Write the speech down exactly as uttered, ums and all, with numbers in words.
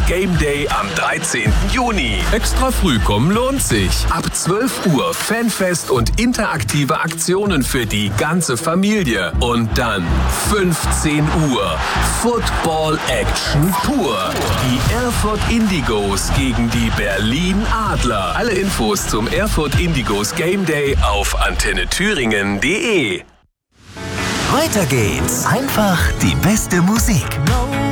Game Day am dreizehnten Juni. Extra früh kommen lohnt sich. Ab zwölf Uhr Fanfest und interaktive Aktionen für die ganze Familie. Und dann fünfzehn Uhr Football Action pur. Die Erfurt Indigos gegen die Berlin Adler. Alle Infos zum Erfurt Indigos Game Day auf antenne thüringen punkt de. Weiter geht's. Einfach die beste Musik.